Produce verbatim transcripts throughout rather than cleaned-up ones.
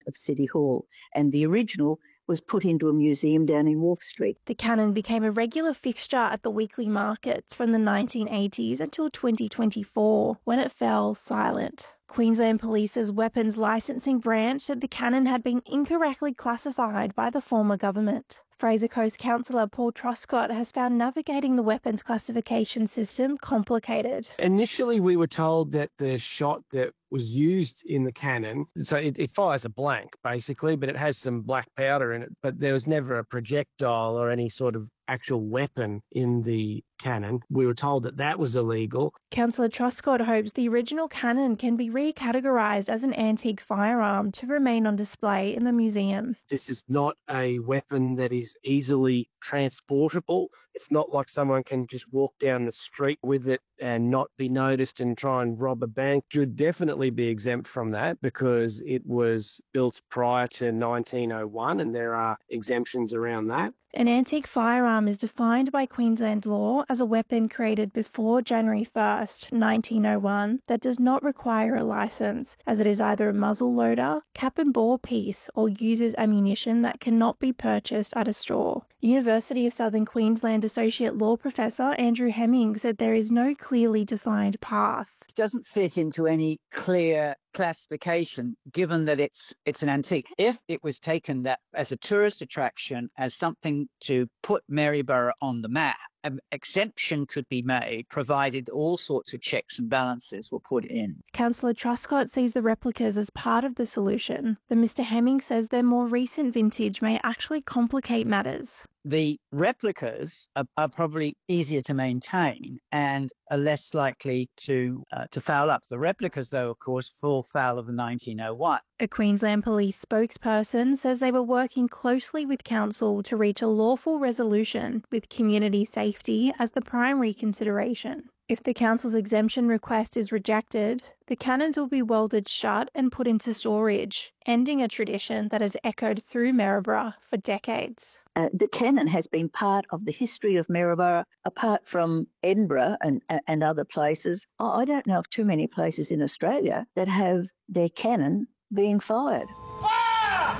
of City Hall, and the original was put into a museum down in Wharf Street. The cannon became a regular fixture at the weekly markets from the nineteen eighties until twenty twenty-four, when it fell silent. Queensland Police's weapons licensing branch said the cannon had been incorrectly classified by the former government. Fraser Coast councillor Paul Truscott has found navigating the weapons classification system complicated. Initially, we were told that the shot that was used in the cannon, so it, it fires a blank, basically, but it has some black powder in it, but there was never a projectile or any sort of actual weapon in the cannon. We were told that that was illegal. Councillor Truscott hopes the original cannon can be recategorised as an antique firearm to remain on display in the museum. This is not a weapon that is easily transportable. It's not like someone can just walk down the street with it and not be noticed and try and rob a bank. It should definitely be exempt from that because it was built prior to nineteen oh one and there are exemptions around that. An antique firearm is defined by Queensland law as a weapon created before January first, nineteen oh one that does not require a licence, as it is either a muzzle loader, cap and bore piece, or uses ammunition that cannot be purchased at a store. University of Southern Queensland Associate Law Professor Andrew Hemming said there is no clearly defined path. It doesn't fit into any clear classification, given that it's it's an antique. If it was taken that as a tourist attraction, as something to put Maryborough on the map, an exemption could be made, provided all sorts of checks and balances were put in. Councillor Truscott sees the replicas as part of the solution, but Mr Hemming says their more recent vintage may actually complicate matters. The replicas are, are probably easier to maintain and are less likely to uh, to foul up. The replicas, though, of course, fall foul of the nineteen oh one. A Queensland Police spokesperson says they were working closely with Council to reach a lawful resolution with community safety as the primary consideration. If the Council's exemption request is rejected, the cannons will be welded shut and put into storage, ending a tradition that has echoed through Maryborough for decades. Uh, the cannon has been part of the history of Maryborough, apart from Edinburgh and, and other places. I don't know of too many places in Australia that have their cannon being fired. Fire!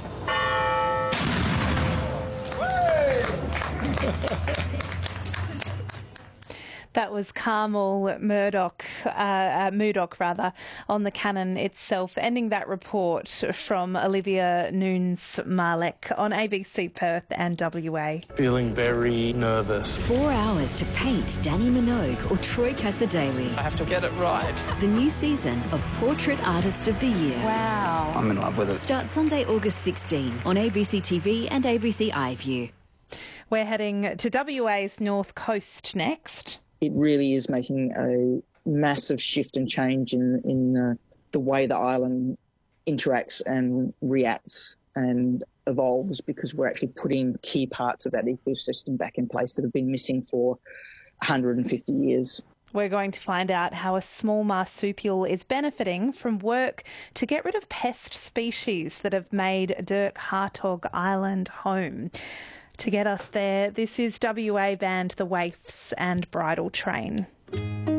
That was Carmel Murdoch, uh, uh, Murdoch rather, on the cannon itself. Ending that report from Olivia Nunes-Marlek on A B C Perth and W A. Feeling very nervous. Four hours to paint Danny Minogue or Troy Cassar-Daley. I have to get it right. The new season of Portrait Artist of the Year. Wow. I'm in love with it. Starts Sunday, August sixteenth on A B C T V and A B C iView. We're heading to W A's North Coast next. It really is making a massive shift and change in, in uh, the way the island interacts and reacts and evolves, because we're actually putting key parts of that ecosystem back in place that have been missing for one hundred fifty years. We're going to find out how a small marsupial is benefiting from work to get rid of pest species that have made Dirk Hartog Island home. To get us there, this is W A band The Waifs and Bridal Train.